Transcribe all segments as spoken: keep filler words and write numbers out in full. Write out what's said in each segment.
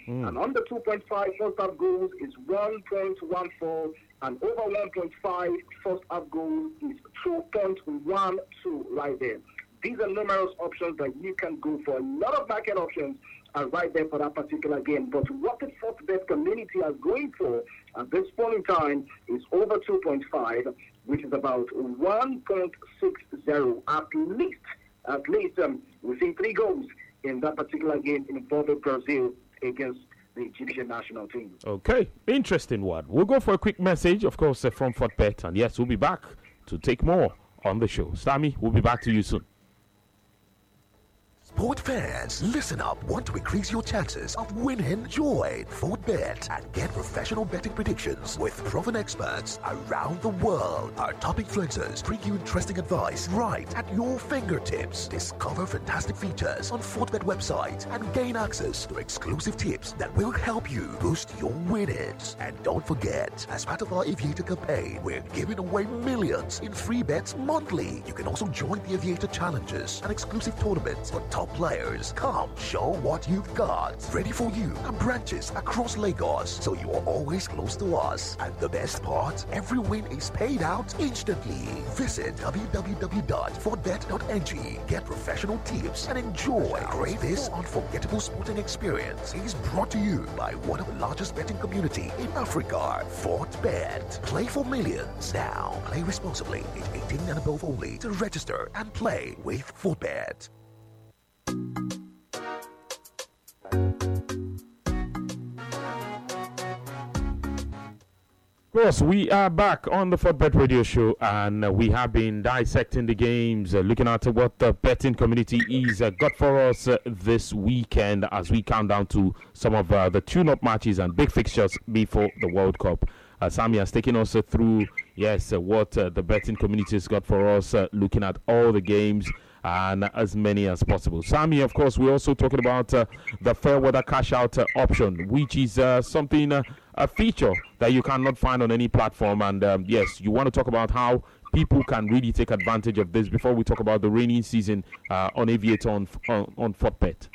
Mm. And under two point five first half goals is one point one four, and over one point five first half goals is two point one two right there. These are numerous options that you can go for. A lot of market options are right there for that particular game. But what the Fortbet community are going for at this point in time is over two point five, which is about one point six zero. At least, at least um, we see three goals in that particular game involving Brazil against the Egyptian national team. Okay, interesting one. We'll go for a quick message, of course, uh, from Fortbet. And yes, we'll be back to take more on the show. Sammy, we'll be back to you soon. Sport fans, listen up. Want to increase your chances of winning? Join Fortbet and get professional betting predictions with proven experts around the world. Our top influencers bring you interesting advice right at your fingertips. Discover fantastic features on Fortbet website and gain access to exclusive tips that will help you boost your winnings. And don't forget, as part of our Aviator campaign, we're giving away millions in free bets monthly. You can also join the Aviator challenges and exclusive tournaments for top players. Come, show what you've got. Ready for you and branches across Lagos, so you are always close to us. And the best part, every win is paid out instantly. Visit w w w dot fortbet dot n g. Get professional tips and enjoy great this unforgettable sporting experience. Is brought to you by one of the largest betting community in Africa, Fortbet. Play for millions now. Play responsibly. Age eighteen and above only. To register and play with Fortbet. Of course, we are back on the Fortbet Radio Show, and uh, we have been dissecting the games, uh, looking at uh, what the betting community is uh, got for us uh, this weekend as we count down to some of uh, the tune-up matches and big fixtures before the World Cup. Uh, Sammy has taken us uh, through, yes, uh, what uh, the betting community has got for us, uh, looking at all the games and as many as possible. Sammy, of course, we're also talking about uh, the fair weather cash out uh, option, which is uh, something, uh, a feature that you cannot find on any platform. And um, yes, you want to talk about how people can really take advantage of this before we talk about the rainy season uh, on Aviator on, on, on Fortbet.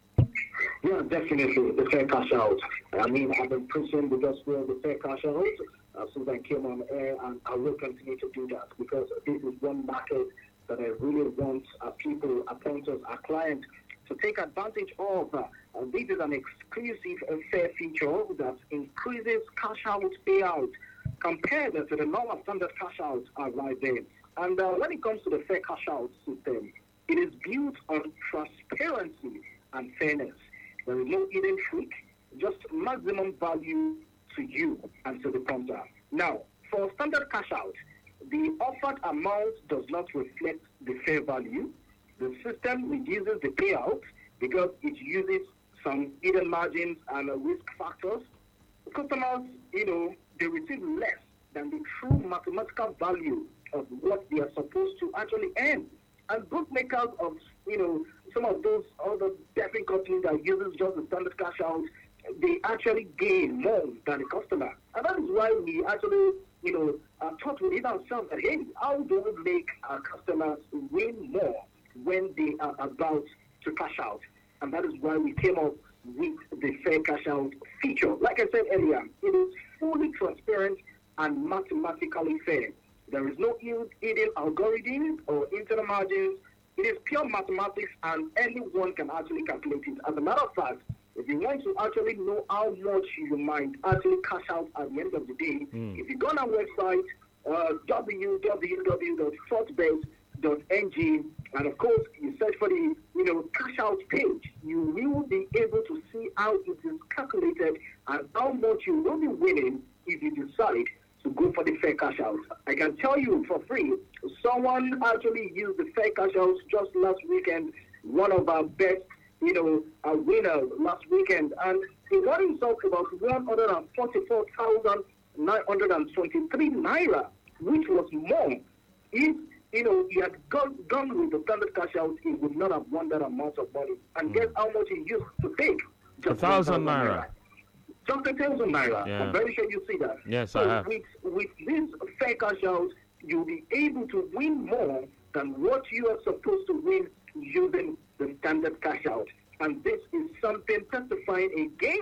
Yeah, definitely, the fair cash out. I mean, I've been preaching the gospel of the fair cash out uh, since I came on air, and I will continue to do that because this is one market that I really want our people, our appointers, our clients to take advantage of. Uh, and this is an exclusive and fair feature that increases cash out payout compared to the normal standard cash out uh, right there. And uh, when it comes to the fair cash out system, it is built on transparency and fairness. There is no hidden trick, just maximum value to you and to the punter. Now, for standard cash out, the offered amount does not reflect the fair value. The system reduces the payout because it uses some hidden margins and uh, risk factors. Customers, you know, they receive less than the true mathematical value of what they are supposed to actually earn. And bookmakers of, you know, some of those other betting companies that uses just the standard cash out, they actually gain more than the customer. And that is why we actually, you know, uh, thought within ourselves that, hey, how do we make our customers win more when they are about to cash out? And that is why we came up with the fair cash out feature. Like I said earlier, it is fully transparent and mathematically fair. There is no hidden algorithm or internal margins. It is pure mathematics, and anyone can actually calculate it. As a matter of fact, if you want to actually know how much you might actually cash out at the end of the day, mm. if you go on our website, uh, w w w dot fortbet dot n g, and of course you search for the you know cash out page, you will be able to see how it is calculated and how much you will be winning if you decide to go for the fair cash out. I can tell you for free, someone actually used the fair cash out just last weekend, one of our best, you know, a winner last weekend, and he got himself about one hundred forty-four thousand nine hundred twenty-three naira, which was more. If, you know, he had gone, gone with the standard cash out, he would not have won that amount of money. And mm. guess how much he used to take? Just a thousand naira. naira. Just a thousand naira. Yeah. I'm very sure you see that. Yes, so I have. With, with this fair cash out, you'll be able to win more than what you are supposed to win using the standard cash out. And this is something testifying again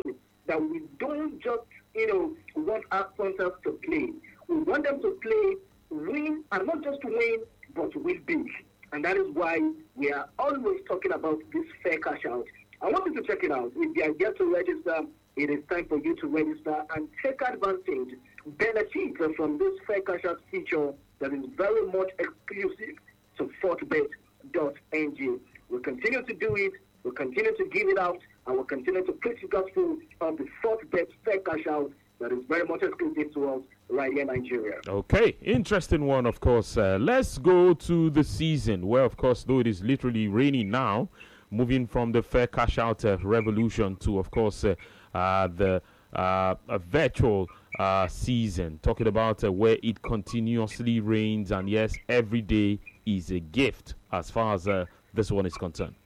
that we don't just, you know, want our sponsors to play. We want them to play, win, and not just to win, but to win big. And that is why we are always talking about this fair cash out. I want you to check it out. If you are yet to register, it is time for you to register and take advantage, benefit from this fair cash out feature that is very much exclusive to fortbet dot n g. We'll continue to do it, we'll continue to give it out, and we'll continue to preach the gospel of the fortbet fair cash out that is very much exclusive to us right here in Nigeria. Okay, interesting one, of course. Uh, let's go to the season where, of course, though it is literally raining now, moving from the fair cash out uh, revolution to, of course, uh, uh, the uh, a virtual uh, season, talking about uh, where it continuously rains, and yes, every day is a gift as far as uh, this one is concerned.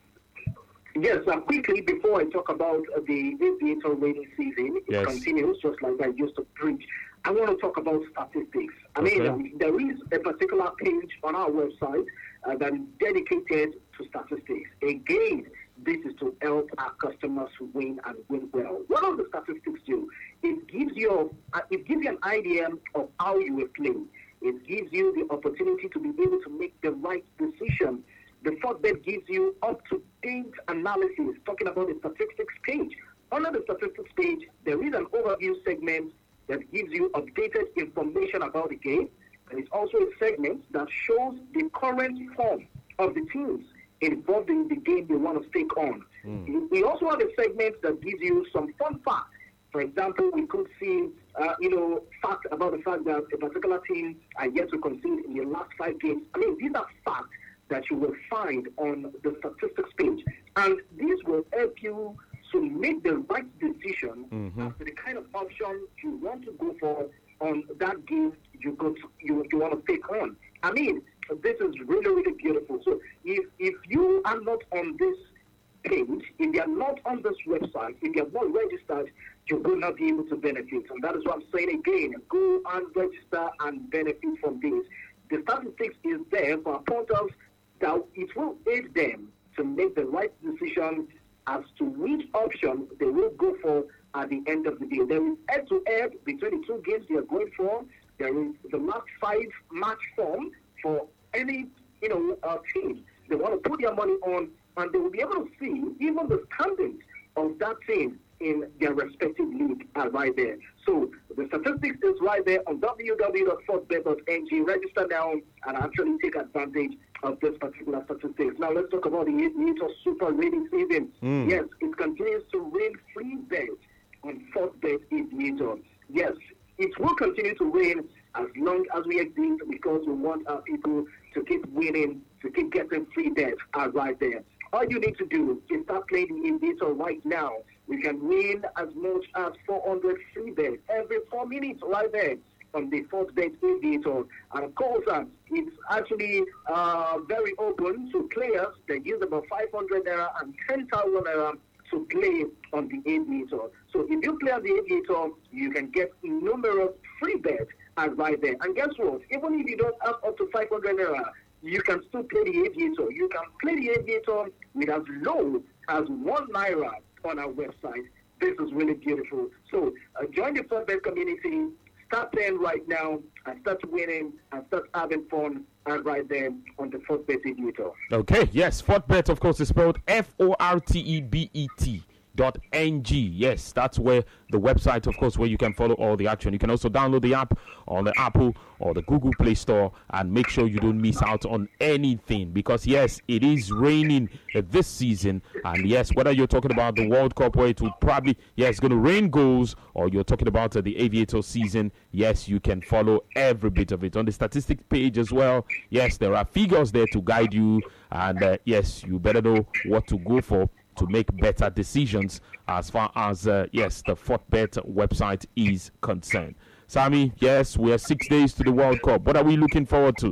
Yes, and quickly, before I talk about uh, the aviator rainy season, it yes. continues just like I used to preach. I want to talk about statistics. I okay. mean, um, there is a particular page on our website uh, that is dedicated to statistics. Again, this is to help our customers win and win well. What do the statistics do? It gives you uh, it gives you an idea of how you will play. It gives you the opportunity to be able to make the right decision. The fortbet gives you up-to-date analysis, talking about the statistics page. Under the statistics page, there is an overview segment that gives you updated information about the game. And it's also a segment that shows the current form of the teams involved in the game they want to take on. Mm. We also have a segment that gives you some fun facts. For example, we could see, uh, you know, facts about the fact that a particular team are yet to concede in the last five games. I mean, these are facts that you will find on the statistics page. And these will help you to make the right decision mm-hmm. as to the kind of option you want to go for on that game you go to, you, you want to take on. I mean, this is really, really beautiful. So if, if you are not on this page, if you are not on this website, if you are not registered, you will not be able to benefit. And that is what I'm saying again. Go and register and benefit from this. The statistics is there for our portals that it will aid them to make the right decision as to which option they will go for at the end of the day. There is head-to-head between the two games they are going for. There is the last five match form for any, you know, uh, team they want to put their money on, and they will be able to see even the standings of that team in their respective league are right there. So the statistics is right there on w w w dot fortbet dot n g. Register now and actually take advantage of this particular statistics. Now let's talk about the Aviator Super Rating Season. Mm. Yes, it continues to rain free bets on Fortbet Aviator. Yes, it will continue to rain as long as we exist because we want our people to keep winning, to keep getting free bets are right there. All you need to do is start playing the Aviator right now. You can win as much as four hundred free bets every four minutes right there on the Fortbet Aviator. And of course, uh, it's actually uh, very open to players that use about five hundred naira and ten thousand naira to play on the Aviator. So if you play on the Aviator, you can get numerous free bets as right there. And guess what? Even if you don't have up to five hundred naira, you can still play the Aviator. You can play the Aviator with as low as one naira on our website. This is really beautiful. So uh, join the Fortbet community, start playing right now, and start winning, and start having fun and right there on the Fortbet Aviator. Okay, yes, Fortbet, of course, is spelled F O R T E B E T. Dot N G. Yes, that's where the website, of course, where you can follow all the action. You can also download the app on the Apple or the Google Play Store and make sure you don't miss out on anything, because yes, it is raining uh, this season. And yes, whether you're talking about the World Cup where it will probably, yes, it's going to rain goals, or you're talking about uh, the Aviator season, yes, you can follow every bit of it on the statistics page as well. Yes, there are figures there to guide you, and uh, yes, you better know what to go for to make better decisions as far as, uh, yes, the Fortbet website is concerned. Sammy, yes, we are six days to the World Cup. What are we looking forward to?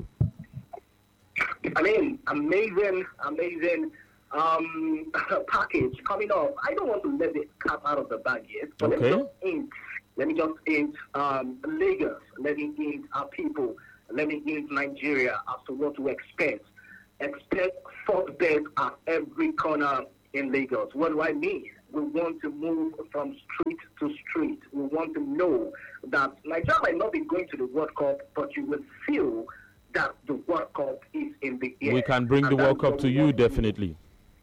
I mean, amazing, amazing um, package coming up. I don't want to let the cat out of the bag yet, but okay. let me just hint, let me just hint um, Lagos, let me hint our people, let me hint Nigeria as to what to expect. Expect Fortbet at every corner in Lagos. What do I mean? we want to move from street to street. We want to know that Nigeria might not be going to the World Cup, but you will feel that the World Cup is in the air. We can bring and the World Cup to you, definitely.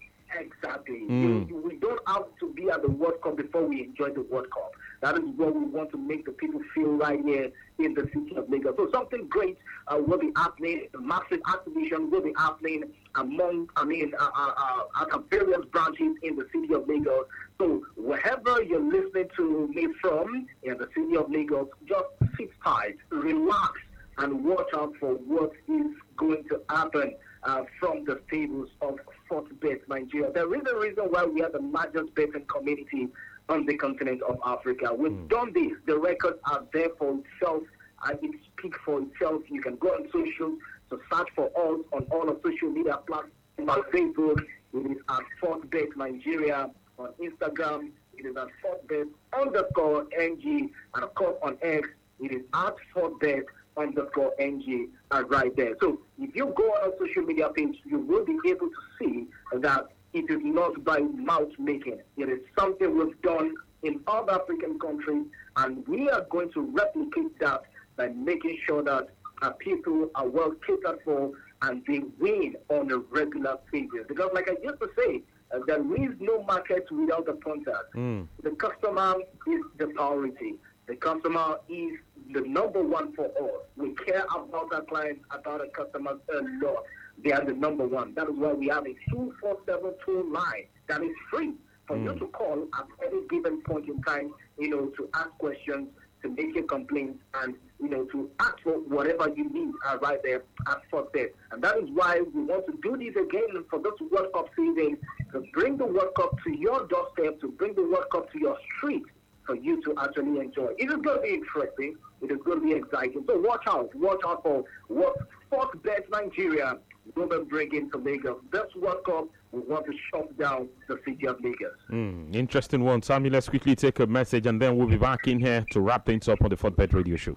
Exactly. Mm. You, we don't have to be at the World Cup before we enjoy the World Cup. That is what we want to make the people feel right here in the city of Lagos. So something great uh, will be happening. A massive activation will be happening among, I mean, uh, uh, uh, at various branches in the city of Lagos. So wherever you're listening to me from in the city of Lagos, just sit tight, relax, and watch out for what is going to happen uh, from the tables of Fortbet Nigeria. There is a reason why we are the largest betting community on the continent of Africa. We've mm. done this. The records are there for itself, and it speaks for itself. You can go on social to search for us on all of social media platforms. On Facebook, it is at Fortbet Nigeria. On Instagram, it is at Fortbet underscore N G. And of course, on X, it is at Fortbet underscore N G uh, right there. So if you go on our social media page, you will be able to see that it is not by mouth making. It is something we've done in other African countries, and we are going to replicate that by making sure that uh, people are well catered for and they win on a regular basis. Because like I used to say, uh, there is no market without the punter. Mm. The customer is the priority. The customer is the number one for us. We care about our clients, about our customers a lot. They are the number one. That is why we have a two four seven two line that is free for mm. you to call at any given point in time, you know, to ask questions, to make your complaints, and, you know, to ask for whatever you need uh, right there at Fortbet. And that is why we want to do this again for this World Cup season, to bring the World Cup to your doorstep, to bring the World Cup to your street, for you to actually enjoy. It is going to be interesting. It is going to be exciting. So watch out. Watch out for what Fortbet Nigeria will be bringing to Lagos. This World Cup, we want to shut down the city of Lagos. Mm, interesting one. Sammy, let's quickly take a message and then we'll be back in here to wrap things up on the Fortbet Radio Show.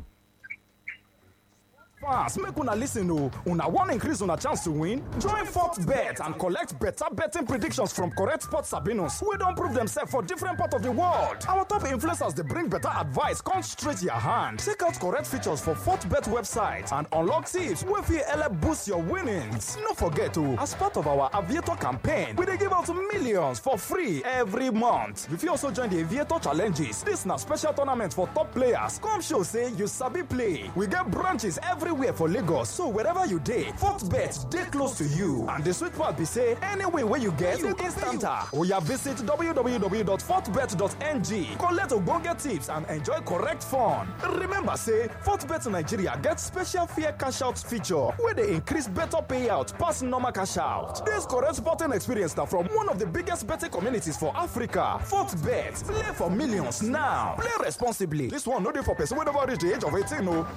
Fast, make una listen o. Una wan increase una chance to win? Join Fortbet and collect better betting predictions from correct sports sabinos wey don prove themselves for different parts of the world. Our top influencers dey bring better advice come straight your hand. Check out correct features for Fortbet website and unlock tips wey fit help boost your winnings. No forget o, as part of our Aviator campaign, we dey give out millions for free every month. You fit also join the Aviator challenges. This na special tournament for top players. Come show say you sabi play. We get branches everywhere for Lagos, so wherever you dey, Fortbet dey close to you. And the sweet part be say, any win wey you get, you can enter. Oya visit w w w dot fortbet dot n g, collect ogbonge tips and enjoy correct fun. Remember say, Fortbet Nigeria get special fair cash out feature wey dey increase better payout pass normal cash out. This correct sporting experience na from one of the biggest betting communities for Africa. Fortbet, play for millions now. Play responsibly. This one no dey for person wey never reach the age of eighteen o.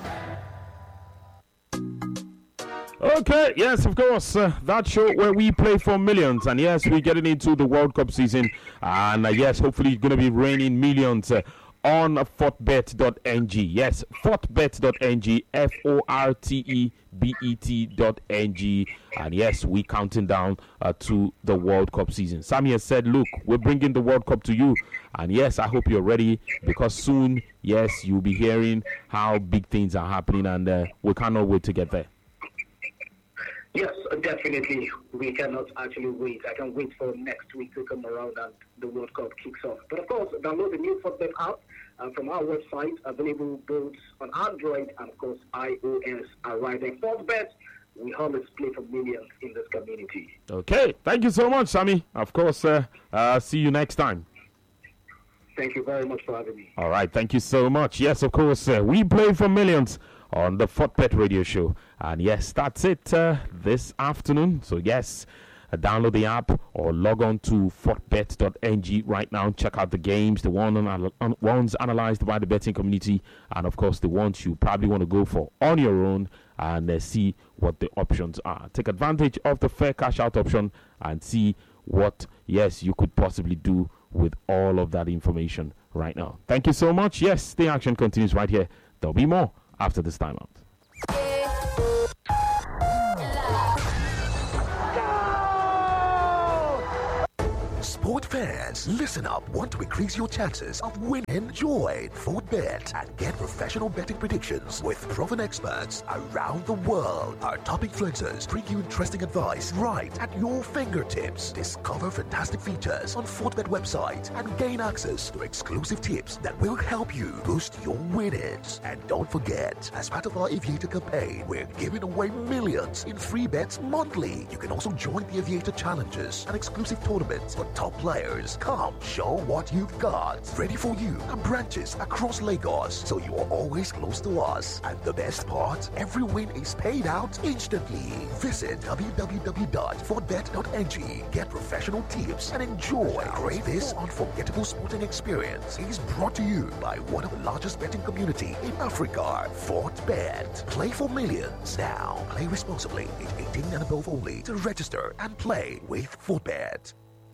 Okay, yes, of course, uh, that show where we play for millions, and yes, we're getting into the World Cup season, and uh, yes, hopefully it's going to be raining millions uh, on fortbet dot n g. Yes, fortbet dot n g, F O R T E B E T dot N G, and yes, we're counting down uh, to the World Cup season. Sammy has said, look, we're bringing the World Cup to you, and yes, I hope you're ready, because soon, yes, you'll be hearing how big things are happening, and uh, we cannot wait to get there. Yes, definitely. We cannot actually wait. I can't wait for next week to come around and the World Cup kicks off. But of course, download the new Fortbet app uh, from our website, available both on Android and of course iOS. Right there, Fortbet, we always play for millions in this community. Okay, thank you so much, Sammy. Of course, uh, uh, see you next time. Thank you very much for having me. All right, thank you so much. Yes, of course, uh, we play for millions on the Fortbet Radio Show. And yes, that's it uh, this afternoon. So yes, uh, download the app or log on to fortbet dot n g right now. Check out the games, the one on, on, ones analyzed by the betting community, and of course the ones you probably want to go for on your own, and uh, see what the options are. Take advantage of the fair cash out option and see what, yes, you could possibly do with all of that information right now. Thank you so much. Yes, the action continues right here. There'll be more after this timeout. Sport fans, listen up. Want to increase your chances of winning? Join FortBet and get professional betting predictions with proven experts around the world. Our top influencers bring you interesting advice right at your fingertips. Discover fantastic features on FortBet website and gain access to exclusive tips that will help you boost your winnings. And don't forget, as part of our Aviator campaign, we're giving away millions in free bets monthly. You can also join the Aviator challenges and exclusive tournaments for top players. Come, show what you've got. Ready for you and branches across Lagos, so you are always close to us. And the best part, every win is paid out instantly. Visit w w w dot fort bet dot n g. Get professional tips and enjoy great this unforgettable sporting experience. Is brought to you by one of the largest betting community in Africa, FortBet. Play for millions. Now, play responsibly. Age eighteen and above only. To register and play with FortBet.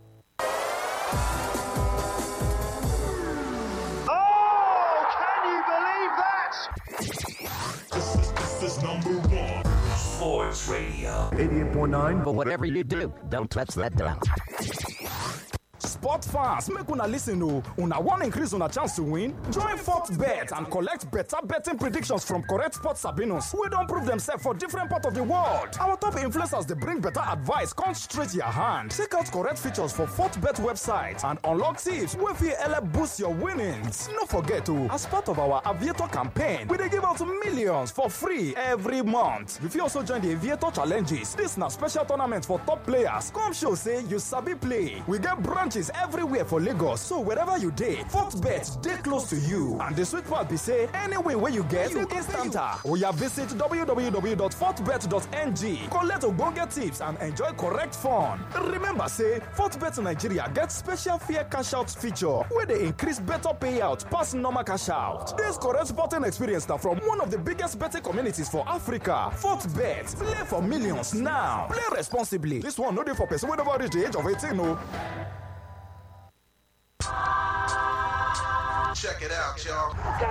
Oh, can you believe that? This is, this is number one. Sports Radio. eighty-eight point nine. But whatever you do, don't touch that dial. Sport fans, make una listen o. Una wan increase una chance to win? Join FortBet and collect better betting predictions from correct sports sabinos wey don prove themselves for different parts of the world. Our top influencers dey bring better advice come straight your hand. Check out correct features for FortBet website and unlock tips wey fit help boost your winnings. No forget o, as part of our Aviator campaign, we dey give out millions for free every month. You fit also join the Aviator challenges. This na special tournament for top players. Come show say you sabi play. We get branches everywhere for Lagos, so wherever you dey, FortBet dey close to you. And the sweet part be say, any win wey you get, you instanta. Oya visit w w w dot fort bet dot n g, collect ogbonge tips and enjoy correct fun. Remember say, FortBet Nigeria get special fair cash out feature wey dey increase better payout pass normal cash out. This correct sporting experience na from one of the biggest betting communities for Africa. FortBet, play for millions now. Play responsibly. This one no dey for person wey never reach the age of eighteen o. Check it out, y'all.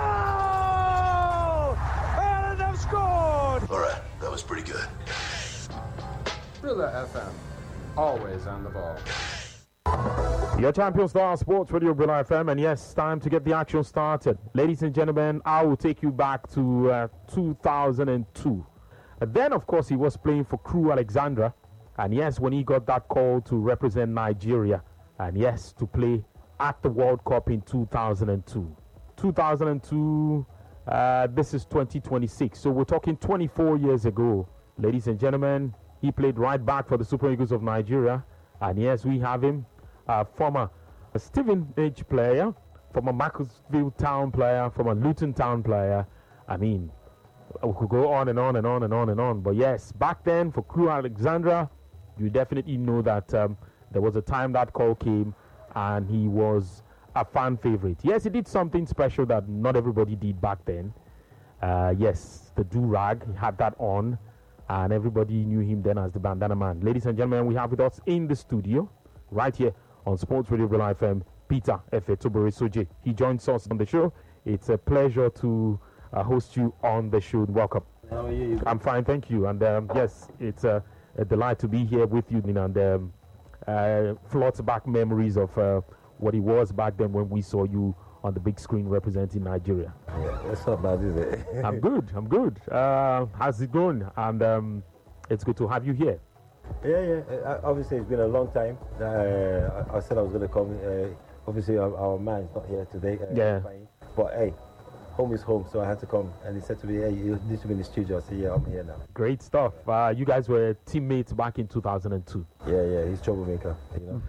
Goal! And they've scored! All right, that was pretty good. Thriller F M, always on the ball. Your champion star Sports Radio Thriller F M, and yes, time to get the action started. Ladies and gentlemen, I will take you back to uh, two thousand two. Uh, then, of course, he was playing for Crew Alexandra, and yes, when he got that call to represent Nigeria, and yes, to play at the World Cup in two thousand two. two thousand two, uh, this is twenty twenty-six, so we're talking twenty-four years ago. Ladies and gentlemen, he played right back for the Super Eagles of Nigeria, and yes, we have him, uh, former Stevenage player, former Macclesfield Town player, former Luton Town player. I mean, we could go on and on and on and on and on, but yes, back then for Crew Alexandra, you definitely know that um, there was a time that call came, and he was a fan favorite. Yes, he did something special that not everybody did back then. Uh, yes, the do-rag, he had that on, and everybody knew him then as the Bandana Man. Ladies and gentlemen, we have with us in the studio, right here on Sports Radio Thriller F M, Peter Efe Tobore Soje. He joins us on the show. It's a pleasure to uh, host you on the show. Welcome. How are you? I'm fine, thank you. And um, yes, it's a, a delight to be here with you, and um, Uh, floats back memories of uh, what it was back then when we saw you on the big screen representing Nigeria. Yeah, that's not bad, is it? I'm good, I'm good. Uh, how's it going? And um, it's good to have you here. Yeah, yeah. Uh, obviously, it's been a long time. Uh, I, I said I was going to come. Uh, obviously, our, our man's not here today. Uh, yeah. But hey, home is home, so I had to come. And he said to me, hey, you need to be in the studio. I said, yeah, I'm here now. Great stuff. Uh, you guys were teammates back in two thousand two. Yeah, yeah, he's troublemaker, you know.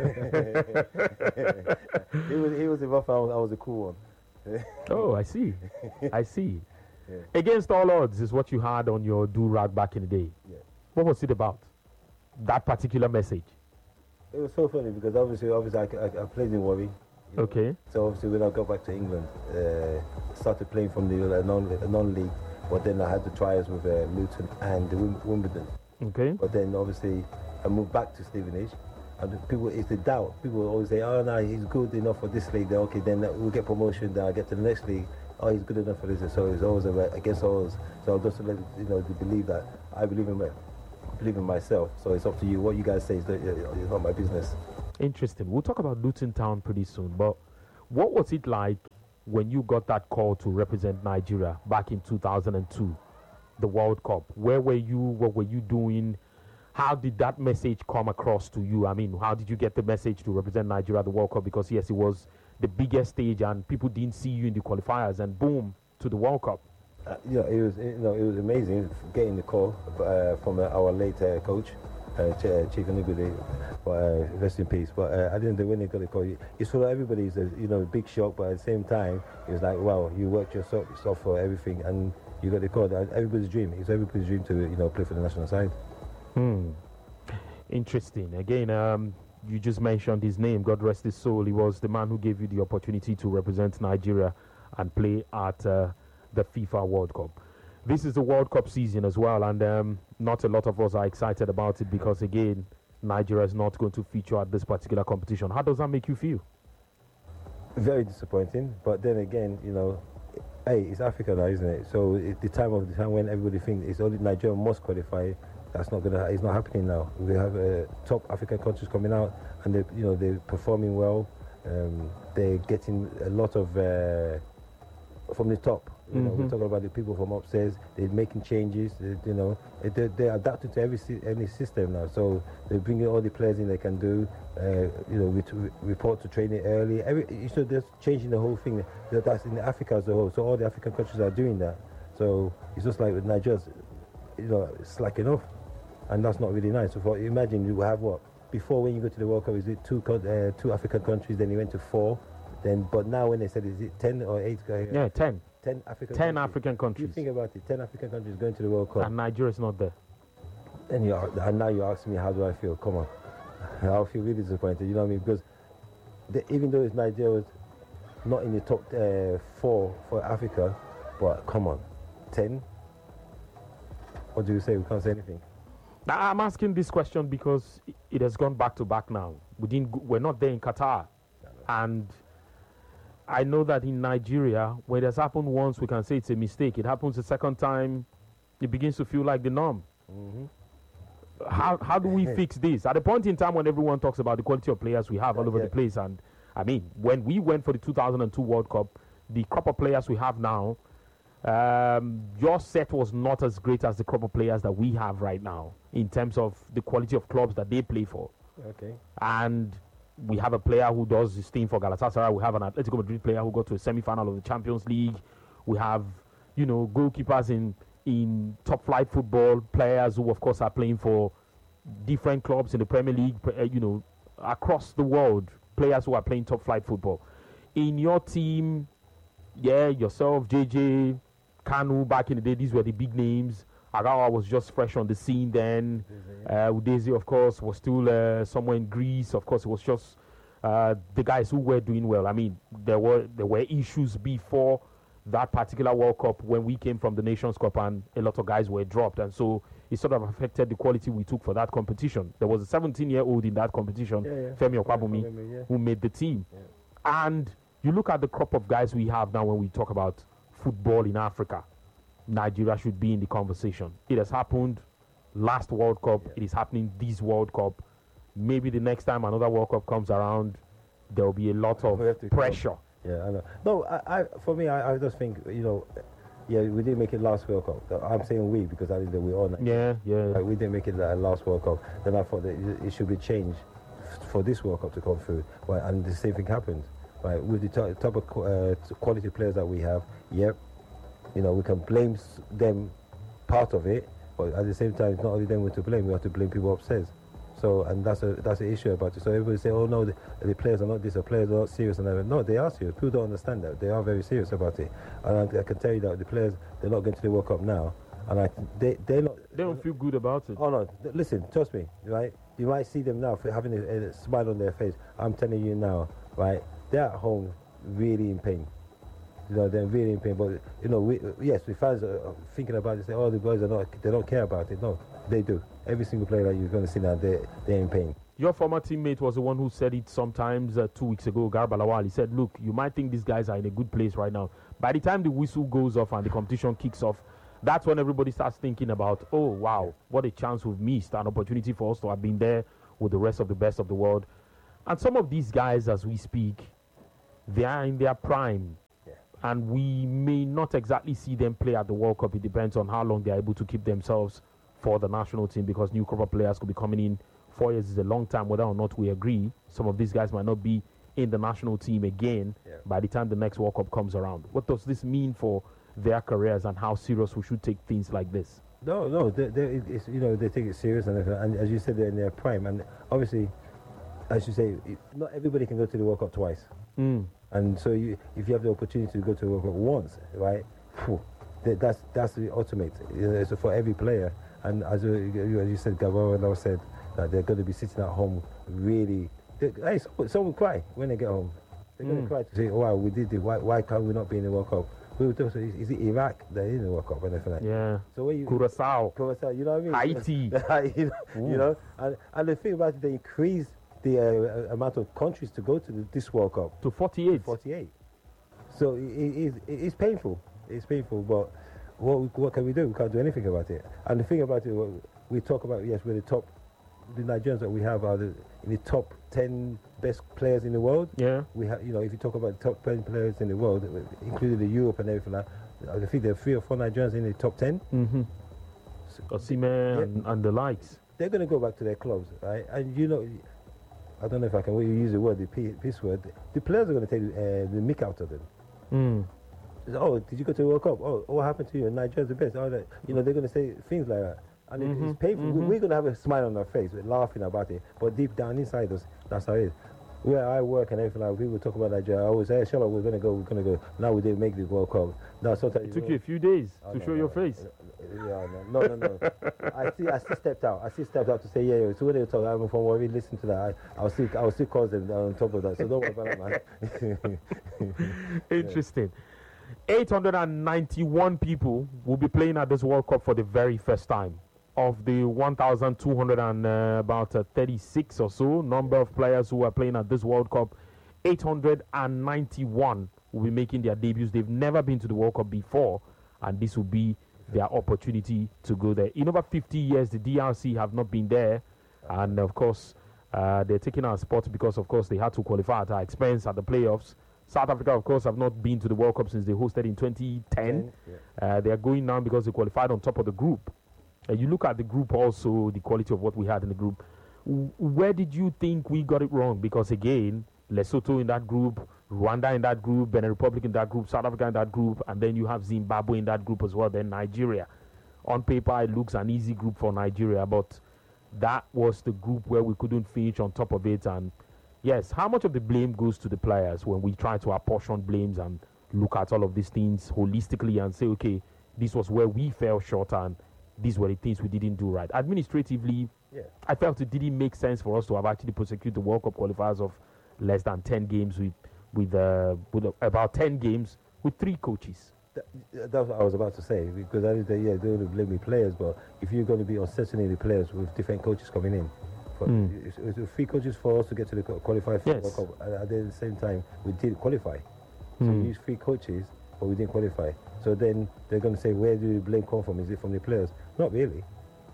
he was he was the rough, I was, I was the cool one. Oh, I see. I see. Yeah. Against all odds is what you had on your do-rag back in the day. Yeah. What was it about? That particular message? It was so funny because obviously, obviously I, I, I played in Warri. Okay. Know? So obviously when I got back to England, uh, started playing from the uh, non non-league, but then I had the trials with uh, Luton and Wim Wimbledon. Okay. But then obviously I moved back to Stevenage, and the people, it's the doubt. People always say, "Oh no, he's good enough for this league." Then okay, then we'll get promotion. Then I get to the next league. Oh, he's good enough for this. So it's always against odds. So just to let you know, to believe that I believe in my, believe in myself. So it's up to you. What you guys say is, it's not my business. Interesting. We'll talk about Luton Town pretty soon, but what was it like when you got that call to represent Nigeria back in two thousand two, the World Cup? Where were you? What were you doing? How did that message come across to you? I mean, how did you get the message to represent Nigeria at the World Cup? Because, yes, it was the biggest stage and people didn't see you in the qualifiers, and boom, to the World Cup. Uh, you know, it was you know it was amazing getting the call uh, from uh, our late uh, coach, uh, Ch- uh, Chief Anubide, but uh, rest in peace. But uh, I didn't know when they got the call. It's for everybody. It's a you know big shock, but at the same time, it's like wow, you worked yourself yourself for everything, and you got the call. Everybody's dream. It's everybody's dream to you know play for the national side. Hmm. Interesting. Again, um, you just mentioned his name. God rest his soul. He was the man who gave you the opportunity to represent Nigeria and play at uh, the FIFA World Cup. This is the World Cup season as well, and um, not a lot of us are excited about it because, again, Nigeria is not going to feature at this particular competition. How does that make you feel? Very disappointing, but then again, you know, hey, it's Africa now, isn't it? So it's the time of the time when everybody thinks it's only Nigeria must qualify. That's not gonna. It's not happening now. We have uh, top African countries coming out, and they, you know, they're performing well. Um, they're getting a lot of uh, from the top. You know, mm-hmm. We're talking about the people from upstairs. They're making changes. They, you know, they, they're adapting to every any system now. So they're bringing all the players in they can do. Uh, you know, re- report to training early. Every, so they're changing the whole thing. That's in Africa as a whole. So all the African countries are doing that. So it's just like with Nigeria, you know, slacking off, and that's not really nice. So for, imagine you have what before when you go to the World Cup, is it two uh, two African countries? Then you went to four. Then, but now when they said is it ten or eight? Uh, yeah, ten. Ten African ten countries. African countries. You think about it, ten African countries going to the World Cup. And Nigeria's not there. And, you are, and now you're asking me, how do I feel? Come on. I feel really disappointed, you know what I mean? Because the, even though it's Nigeria was not in the top uh, four for Africa, but come on, ten? What do you say? We can't say anything. I'm asking this question because it has gone back to back now. We didn't, we're not there in Qatar. And I know that in Nigeria, when it has happened once, we can say it's a mistake. It happens the second time, it begins to feel like the norm. Mm-hmm. How how do we fix this? At a point in time when everyone talks about the quality of players we have all over yeah. the place, and I mean, when we went for the two thousand two World Cup, the crop of players we have now, um, your set was not as great as the crop of players that we have right now in terms of the quality of clubs that they play for. Okay. And we have a player who does his thing for Galatasaray. We have an Atletico Madrid player who got to a semi-final of the Champions League. We have, you know, goalkeepers in in top-flight football, players who, of course, are playing for different clubs in the Premier League, uh, you know, across the world, players who are playing top-flight football. In your team, yeah, yourself, J J, Kanu, back in the day, these were the big names. Agawa was just fresh on the scene then. Uh, Udeze, of course, was still uh, somewhere in Greece. Of course, it was just uh, the guys who were doing well. I mean, there were there were issues before that particular World Cup when we came from the Nations Cup, and a lot of guys were dropped, and so it sort of affected the quality we took for that competition. There was a seventeen-year-old in that competition, yeah, yeah. Femi Okwabumi, yeah, yeah. who made the team. Yeah. And you look at the crop of guys we have now when we talk about football in Africa. Nigeria should be in the conversation. It has happened last World Cup. Yeah. It is happening this World Cup. Maybe the next time another World Cup comes around, there will be a lot of pressure. Come. Yeah, I know. No, I, I for me, I, I just think, you know, yeah, we didn't make it last World Cup. I'm saying we because I think we all know. Yeah, yeah. Like, we didn't make it uh, last World Cup. Then I thought that it should be changed for this World Cup to come through. Right, and the same thing happened. Right, with the t- type of uh, quality players that we have, yep. You know, we can blame them part of it, but at the same time, it's not only them we have to blame, we have to blame people upstairs. So, and that's a that's the issue about it. So everybody say, oh no, the, the players are not this, the players are not serious. And everything. No, they are serious. People don't understand that. They are very serious about it. And I, I can tell you that the players, they're not going to the World Cup now. And I, they, they're not... They don't feel good about it. Oh no, listen, trust me, right? You might see them now for having a, a smile on their face. I'm telling you now, right? They're at home really in pain. You know, they're really in pain. But, you know, we, yes, the fans are thinking about it, say, oh, the boys are not, they don't care about it. No, they do. Every single player that you're going to see now, they, they're in pain. Your former teammate was the one who said it sometimes uh, two weeks ago, Garba Lawal. He said, look, you might think these guys are in a good place right now. By the time the whistle goes off and the competition kicks off, that's when everybody starts thinking about, oh, wow, what a chance we've missed, an opportunity for us to have been there with the rest of the best of the world. And some of these guys, as we speak, they are in their prime. Yeah. And we may not exactly see them play at the World Cup. It depends on how long they are able to keep themselves for the national team, because new crop of players could be coming in. Four years is a long time, whether or not we agree. Some of these guys might not be in the national team again yeah. by the time the next World Cup comes around. What does this mean for their careers, and how serious we should take things like this? No, no, they, they, it's, you know, they take it serious, and, and as you said, they're in their prime. And obviously, as you say, it, not everybody can go to the World Cup twice. Mm. And so you, if you have the opportunity to go to the World Cup once, right, phew, that, that's that's the ultimate. You know, so for every player. And as you, as you said, Gabaro said that they're going to be sitting at home really. Hey, some, some will cry when they get home. They're going Mm. to cry to say, oh, wow, we did it. Why, why can't we not be in the World Cup? We were talking, is it Iraq? They're in the World Cup and everything like that. Yeah. So when you, Curacao. Curacao, you know what I mean? Haiti. you know, you know? And, and the thing about it, they increased the uh, amount of countries to go to the, this World Cup. To forty-eight. forty-eight. So it, it, it, it's painful. It's painful, but what, what can we do? We can't do anything about it. And the thing about it, we talk about, yes, we're the top, the Nigerians that we have are the, in the top ten best players in the world. Yeah. We have, you know, if you talk about the top ten players in the world, including the Europe and everything like that, I think there are three or four Nigerians in the top ten. Mm-hmm. Osimhen yeah. and, and the likes. They're going to go back to their clubs, right? And you know, I don't know if I can use the word, the peace word. The players are going to take uh, the mick out of them. Mm. Oh, did you go to the World Cup? Oh, what happened to you? Nigeria's the best. Oh, that, you know, they're going to say things like that. And mm-hmm. it, it's painful. Mm-hmm. We're going to have a smile on our face. We're laughing about it. But deep down inside us, that's how it is. Where I work and everything, like people talk about Nigeria, I always say, hey, Shala, we're going to go, we're going to go. Now we didn't make the World Cup. Now, sometimes, It took you, know, you a few days oh, to no, show no, your no, face. Yeah, no, no, no. no. I still, I still stepped out. I still stepped out to say, yeah, yeah. So when they talk, I'm from worry, listen to that. I, I'll still, I'll still cause them on top of that. So don't worry about that, man. Interesting. eight hundred ninety-one people will be playing at this World Cup for the very first time. Of the one thousand two hundred and uh, about uh, thirty-six or so number of players who are playing at this World Cup, eight hundred ninety-one will be making their debuts. They've never been to the World Cup before, and this will be their opportunity to go there. In over fifty years, the D R C have not been there, and of course, uh, they're taking our spot because, of course, they had to qualify at our expense at the playoffs. South Africa, of course, have not been to the World Cup since they hosted in twenty ten. Yeah. Uh, they are going now because they qualified on top of the group. Uh, you look at the group also, the quality of what we had in the group. W- where did you think we got it wrong? Because, again, Lesotho in that group, Rwanda in that group, Benin Republic in that group, South Africa in that group, and then you have Zimbabwe in that group as well, then Nigeria. On paper, it looks an easy group for Nigeria, but that was the group where we couldn't finish on top of it. And yes, how much of the blame goes to the players when we try to apportion blames and look at all of these things holistically and say, okay, this was where we fell short and these were the things we didn't do right? Administratively, yeah. I felt it didn't make sense for us to have actually prosecuted the World Cup qualifiers of less than ten games with with, uh, with uh, about ten games with three coaches. That, that's what I was about to say, because I did say, yeah, they're going to blame the players, but if you're going to be uncertain the players with different coaches coming in, for, mm. it's, it's three coaches for us to get to the qualify for yes. the World Cup. At the same time, we did qualify. So mm. we used three coaches, but we didn't qualify. So then they're going to say, where do the blame come from? Is it from the players? Not really.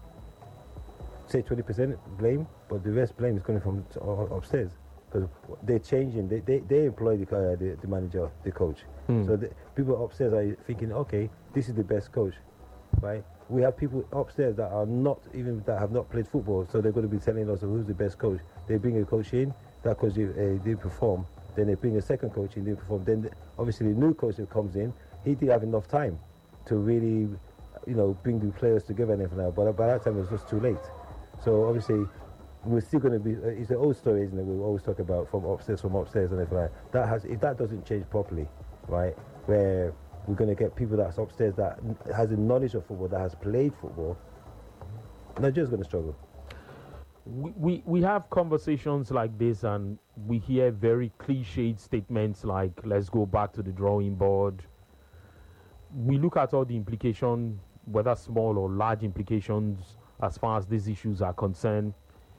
Say twenty percent blame, but the rest blame is coming from upstairs. Because they're changing, they, they, they employ the, uh, the, the manager, the coach. Mm. So the people upstairs are thinking, okay, this is the best coach, right? We have people upstairs that are not, even that have not played football, so they're going to be telling us who's the best coach. They bring a coach in, that coach uh, didn't perform. Then they bring a second coach in, didn't perform. Then the, obviously the new coach that comes in, he didn't have enough time to really, you know, bring the players together and everything. But by that time it was just too late. So obviously, we're still going to be, uh, it's an old story, isn't it? We always talk about from upstairs, from upstairs and everything like that. That has, if that doesn't change properly, right, where we're going to get people that's upstairs that has a knowledge of football, that has played football, Nigeria's going to struggle. We, we, we have conversations like this and we hear very cliched statements like, let's go back to the drawing board. We look at all the implications, whether small or large implications, as far as these issues are concerned.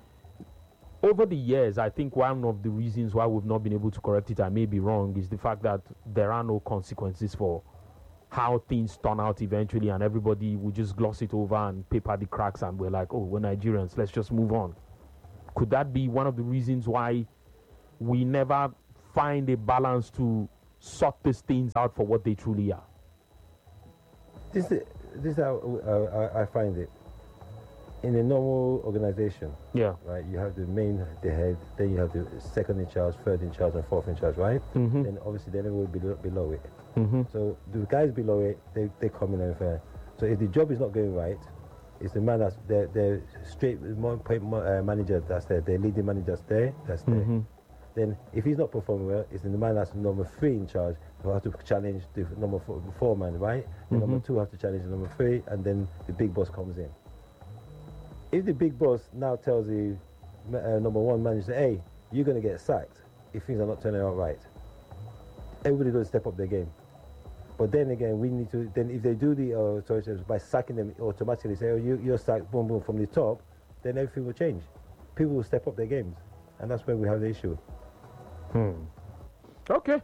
Over the years, I think one of the reasons why we've not been able to correct it, I may be wrong, is the fact that there are no consequences for how things turn out eventually, and everybody will just gloss it over and paper the cracks, and we're like, oh, we're Nigerians, let's just move on. Could that be one of the reasons why we never find a balance to sort these things out for what they truly are? This is, this is how uh, I, I find it. In a normal organization, yeah, right, you have the main, the head, then you have the second in charge, third in charge, and fourth in charge, right? Mm-hmm. Then obviously then everyone below, below it. Mm-hmm. So the guys below it, they, they come in and fair. So if the job is not going right, it's the man that's the the straight uh, manager that's there, the leading manager that's there, that's there. Mm-hmm. Then if he's not performing well, it's the man that's number three in charge who has to challenge the number four, four man, right? The Mm-hmm. number two has to challenge the number three, and then the big boss comes in. If the big boss now tells the uh, number one manager, hey, you're going to get sacked if things are not turning out right, everybody's going to step up their game. But then again, we need to, then if they do the, uh, sorry, by sacking them automatically, say, oh, you, you're sacked, boom, boom, from the top, then everything will change. People will step up their games. And that's where we have the issue. Hmm. Okay.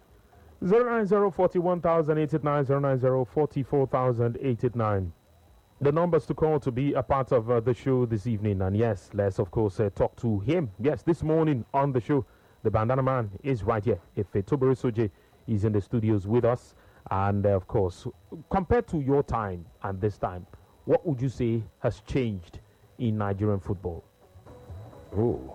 zero nine zero four one thousand eight eight nine, zero nine zero four four thousand eight eight nine. The numbers to call to be a part of uh, the show this evening. And yes, let's of course uh, talk to him. Yes, this morning on the show, the Bandana Man is right here. If uh, Tobere Soje is in the studios with us. And uh, of course, compared to your time and this time, what would you say has changed in Nigerian football? Ooh.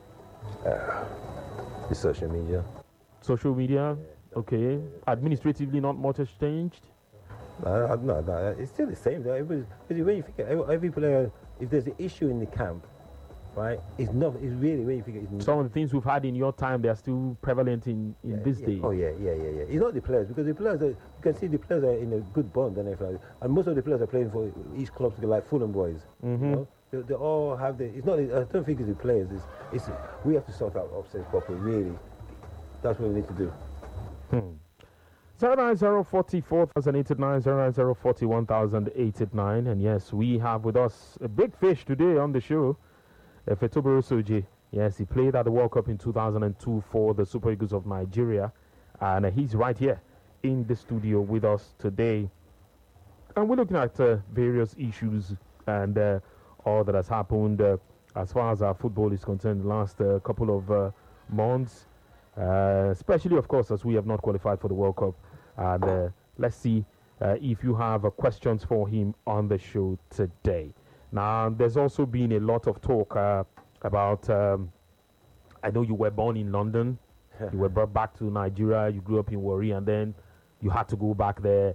Uh, the social media. Social media? Yeah, okay. Administratively, not much has changed? No, no, no, it's still the same. Because when you think every, every player, if there's an issue in the camp, right, it's not. It's really when you think it's some of the things we've had in your time, they're still prevalent in, in yeah, this yeah. day. Oh yeah, yeah, yeah, yeah. It's not the players because the players, are, you can see the players are in a good bond and everything, and most of the players are playing for each club together, like Fulham boys. Mm-hmm. You know? they, they all have the. It's not. I don't think it's the players. It's. It's. We have to sort out upsets properly. Really, that's what we need to do. Hmm. zero nine zero four four thousand eight eight nine, zero nine zero four one thousand eight eight nine. And yes, we have with us a big fish today on the show, uh, Tobere Soje. Yes, he played at the World Cup in two thousand two for the Super Eagles of Nigeria. And uh, he's right here in the studio with us today. And we're looking at uh, various issues and uh, all that has happened uh, as far as our football is concerned the last uh, couple of uh, months. Uh, especially, of course, as we have not qualified for the World Cup. And uh, let's see uh, if you have uh, questions for him on the show today. Now, there's also been a lot of talk uh, about, um, I know you were born in London, you were brought back to Nigeria, you grew up in Warri, and then you had to go back there.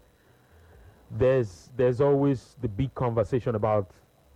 There's, there's always the big conversation about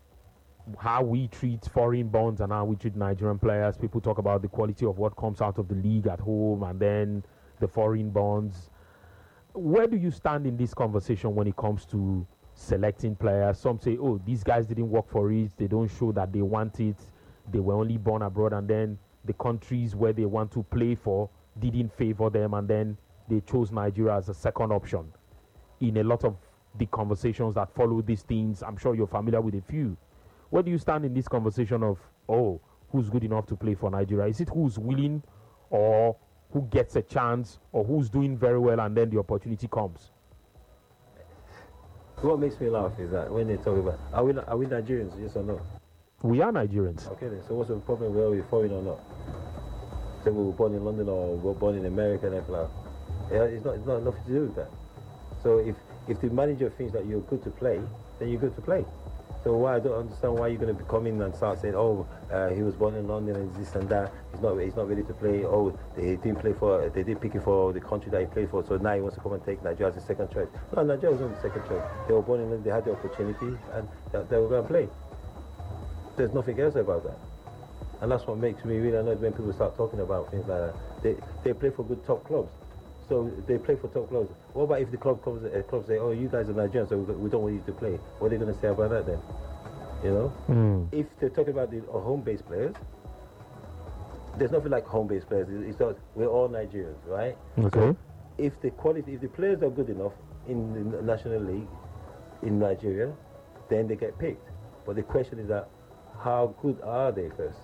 how we treat foreign bonds and how we treat Nigerian players. People talk about the quality of what comes out of the league at home and then the foreign bonds. Where do you stand in this conversation when it comes to selecting players? Some say, oh, these guys didn't work for it. They don't show that they want it. They were only born abroad, and then the countries where they want to play for didn't favor them, and then they chose Nigeria as a second option. In a lot of the conversations that follow these things, I'm sure you're familiar with a few. Where do you stand in this conversation of, oh, who's good enough to play for Nigeria? Is it who's willing, or who gets a chance, or who's doing very well and then the opportunity comes? What makes me laugh is that when they talk about, are we, are we Nigerians, yes or no? We are Nigerians. Okay then, so what's the problem whether we're foreign or not? Say we were born in London or we were born in America and everything like that. Yeah, it's not, it's not nothing to do with that. So if, if the manager thinks that you're good to play, then you're good to play. So why I don't understand why you're going to come in and start saying, oh, uh, he was born in London and this and that. He's not, he's not ready to play. Oh, they didn't play for, they didn't pick him for the country that he played for. So now he wants to come and take Nigeria as a second choice. No, Nigeria was not the second choice. They were born in London. They had the opportunity and they, they were going to play. There's nothing else about that. And that's what makes me really annoyed when people start talking about things like that. They they play for good top clubs. So they play for top clubs. What about if the club comes, uh, club say, oh, you guys are Nigerians, so we don't want you to play. What are they going to say about that then? You know? Mm. If they're talking about the uh, home-based players, there's nothing like home-based players. It's not, we're all Nigerians, right? Okay. So if the quality, if the players are good enough in the National League in Nigeria, then they get picked. But the question is that, how good are they first?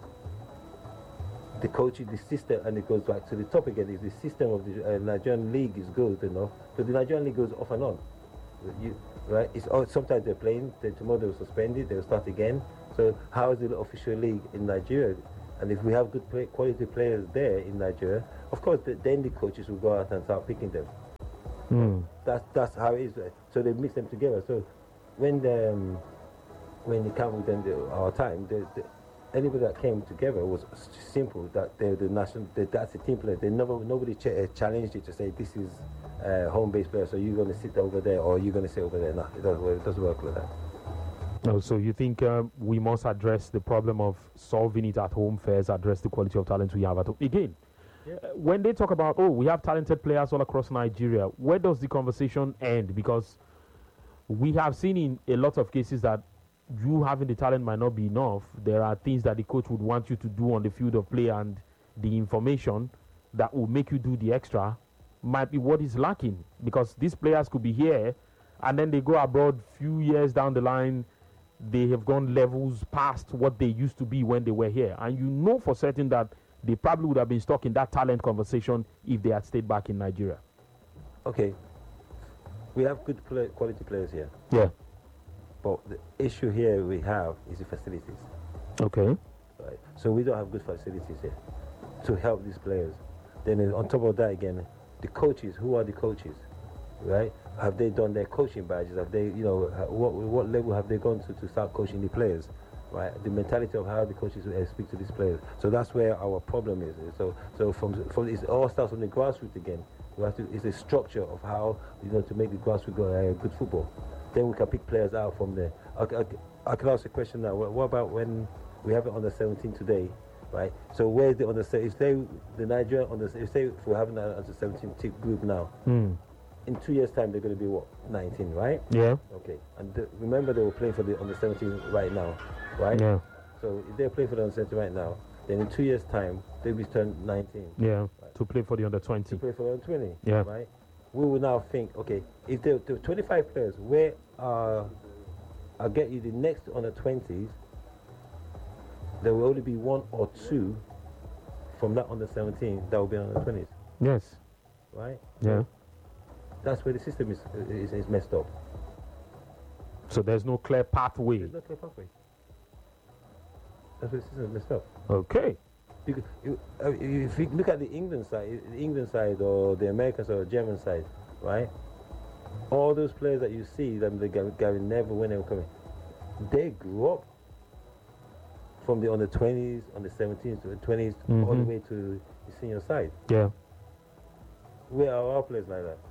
The coaching, the system, and it goes back to the top again, is the system of the uh, Nigerian league is good enough. So the Nigerian league goes off and on. You, right? It's, oh, sometimes they're playing, then tomorrow they'll suspend it, they'll start again. So how is the official league in Nigeria? And if we have good play, quality players there in Nigeria, of course, the, then the coaches will go out and start picking them. Mm. That's that's how it is. So they mix them together. So when the, um, when they come with them, the, our time, the, the, anybody that came together was simple. That they're the national, they, that's a team player. They never nobody ch- uh, challenged it to say this is uh, home-based player. So you're going to sit over there or you're going to sit over there. No, it doesn't work. It doesn't work like that. No, so you think uh, we must address the problem of solving it at home first, address the quality of talent we have at home. Again, yeah. uh, when they talk about, oh, we have talented players all across Nigeria, where does the conversation end? Because we have seen in a lot of cases that you having the talent might not be enough. There are things that the coach would want you to do on the field of play, and the information that will make you do the extra might be what is lacking, because these players could be here and then they go abroad few years down the line. They have gone levels past what they used to be when they were here. And you know for certain that they probably would have been stuck in that talent conversation if they had stayed back in Nigeria. Okay. We have good play, quality players here. Yeah. But the issue here we have is the facilities. Okay. Right. So we don't have good facilities here to help these players. Then on top of that again, the coaches, who are the coaches? Right? Have they done their coaching badges? Have they, you know, what what level have they gone to to start coaching the players? Right? The mentality of how the coaches uh, speak to these players. So that's where our problem is. So so from from it all starts from the grassroots again. We have to. It's a structure of how, you know, to make the grassroots go, uh, good football. Then we can pick players out from there. I, I, I can ask a question now. What, what about when we have it on the seventeen today? Right. So where's the on the if they the Nigeria on the if they if we're having that as a seventeen group now. Mm. In two years' time, they're going to be what, nineteen, right? Yeah. Okay. And the, remember, they were playing for the under seventeen right now, right? Yeah. So if they're playing for the under seventeen right now, then in two years' time, they'll be turned nineteen. Yeah. Right? To play for the under twenty. To play for the under twenty. Yeah. Right. We will now think, okay, if there are twenty-five players, where uh, I'll get you the next under twenties, there will only be one or two from that under seventeen that will be under twenties. Yes. Right. Yeah. That's where the system is, is is messed up. So there's no clear pathway. There's no clear pathway. That's where the system is messed up. Okay. You, you, uh, if you look at the England side, the England side or the American side or German side, right? All those players that you see, them the Gary Neville when they were coming, they grew up from the under twenties, under seventeens to the twenties, mm-hmm. all the way to the senior side. Yeah. Where are our players like that?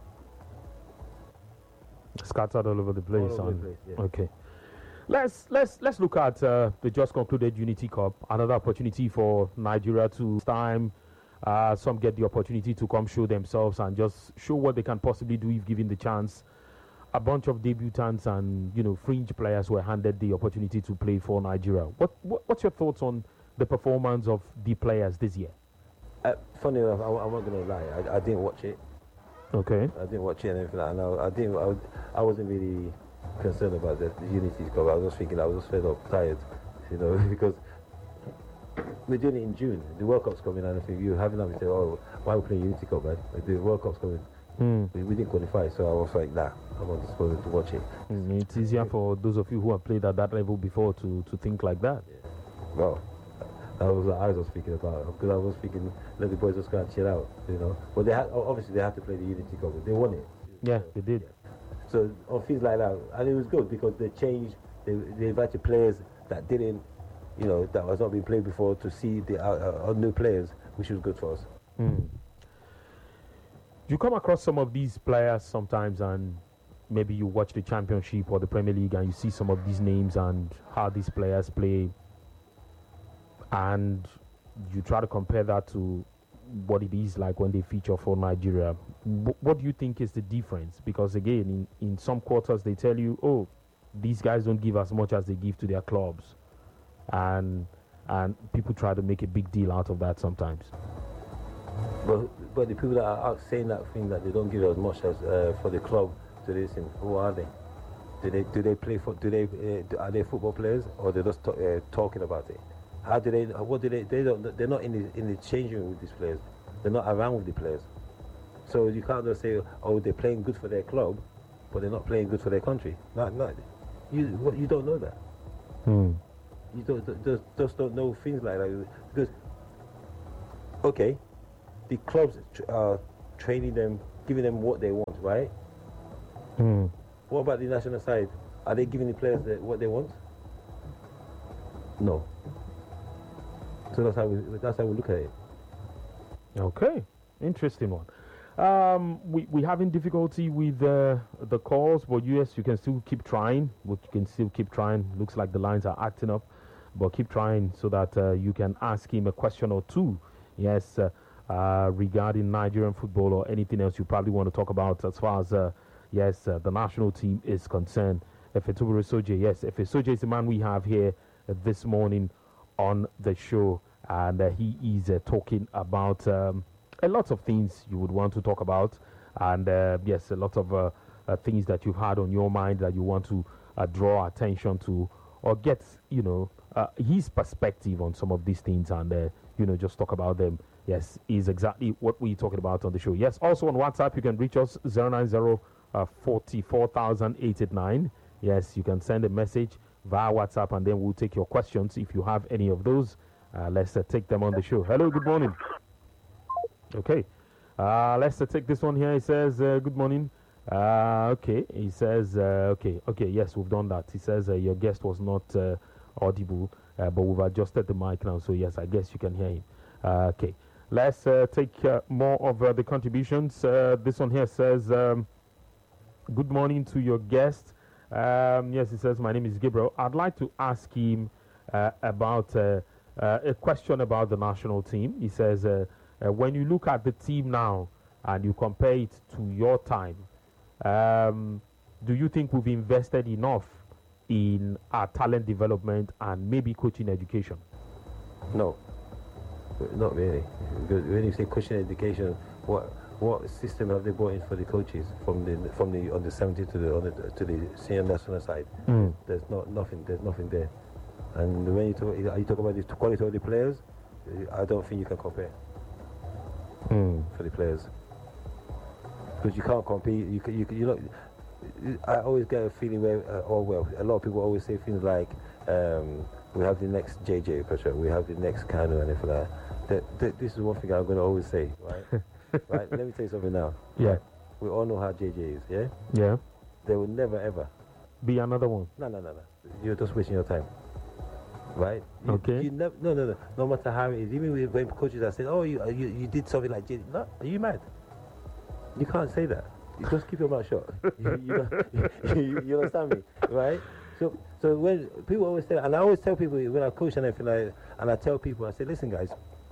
Scattered all over the place. All over the place, yeah. Okay. Let's let's let's look at uh, the just concluded Unity Cup. Another opportunity for Nigeria to time. Uh, some get the opportunity to come show themselves and just show what they can possibly do if given the chance. A bunch of debutants and, you know, fringe players were handed the opportunity to play for Nigeria. What, what what's your thoughts on the performance of the players this year? Uh, funny enough, I, I'm not going to lie. I, I didn't watch it. Okay. I didn't watch it and anything like that. No, I didn't. I, I wasn't really concerned about the, the Unity Cup. I was just thinking I was just fed up, tired, you know, because we're doing it in June. The World Cup's coming, and I think you having that, we say, oh, why are we playing Unity Cup, man? Like, the World Cup's coming. Mm. We, we didn't qualify, so I was like, nah, I'm not disposed to watch it. Mm, it's easier for those of you who have played at that level before to, to think like that. Yeah. Well, that was what I was speaking about, because I was thinking, let the boys just go and chill out, you know. But they had, obviously they had to play the Unity Cup. They won it. Yeah, so, they did. Yeah. So on things like that, and it was good because they changed. They, they invited players that didn't, you know, that was not being played before to see the uh, uh, new players, which was good for us. Mm. You come across some of these players sometimes, and maybe you watch the Championship or the Premier League, and you see some of these names and how these players play, and you try to compare that to what it is like when they feature for Nigeria. W- what do you think is the difference? Because again, in, in some quarters they tell you, oh, these guys don't give as much as they give to their clubs, and and people try to make a big deal out of that sometimes. But but the people that are saying that thing that they don't give as much as uh, for the club to listen, who are they? Do they do they play for? Do they uh, are they football players, or they're just talk, uh, talking about it? How do they? What do they? They don't. They're not in the in the changing room with these players. They're not around with the players. So you can't just say, oh, they're playing good for their club, but they're not playing good for their country. Not not. You what you don't know that. Hmm. you don't, don't- just, just don't know things like that. Because, okay, the clubs tr- are training them, giving them what they want, right? Mm. What about the national side? Are they giving the players the, what they want? No. So that's how we that's how we look at it. Okay, interesting one. Um, we we having difficulty with uh, the calls, but yes, you can still keep trying. But you can still keep trying. Looks like the lines are acting up, but keep trying so that uh, you can ask him a question or two. Yes, uh, uh, regarding Nigerian football or anything else you probably want to talk about as far as uh, yes uh, the national team is concerned. Efetobure Soje, yes, Efetobure is the man we have here uh, this morning on the show, and uh, he is uh, talking about um, a lot of things you would want to talk about, and uh, yes, a lot of uh, uh, things that you've had on your mind that you want to uh, draw attention to or get, you know, uh, his perspective on some of these things, and uh, you know, just talk about them. Yes, is exactly what we're talking about on the show. Yes, also on WhatsApp, you can reach us zero nine zero forty-four thousand eight eight nine. Yes, you can send a message via WhatsApp, and then we'll take your questions if you have any of those. Uh, let's uh, take them on the show. Hello, good morning. Okay, uh, let's uh, take this one here. He says, uh, good morning. Uh, okay, he says, uh, okay, okay, yes, we've done that. He says, uh, your guest was not uh, audible, uh, but we've adjusted the mic now, so yes, I guess you can hear him. Uh, okay, let's uh, take uh, more of uh, the contributions. Uh, this one here says, um, good morning to your guest. Um, yes, he says, my name is Gabriel. I'd like to ask him uh, about uh, uh, a question about the national team. He says, uh, uh, when you look at the team now and you compare it to your time, um, do you think we've invested enough in our talent development and maybe coaching education? No, not really. Because when you say coaching education, what what system have they brought in for the coaches from the from the on the seventy to the on the, to the senior national side? Mm. There's not nothing. There's nothing there. And when you talk, you talk about the quality of the players, I don't think you can compare mm. for the players, because you can't compete. You can, you can, you know. I always get a feeling where, uh, oh well, a lot of people always say things like, um, we have the next J J Petra, we have the next Kanu and everything like that. That, that. This is one thing I'm going to always say, right? Right, let me tell you something now. Yeah. Right? We all know how J J is, yeah? Yeah. There will never ever be another one. No, no, no, no. You're just wasting your time. Right? You, Okay. You never, no, no, no. No matter how it is. Even when coaches are saying, oh, you, you, you did something like J J. No, are you mad? You can't say that. You just keep your mouth shut. you, you, you, you understand me? Right? So, so when people always say, and I always tell people when I coach and everything, like, and I tell people, I say, listen, guys,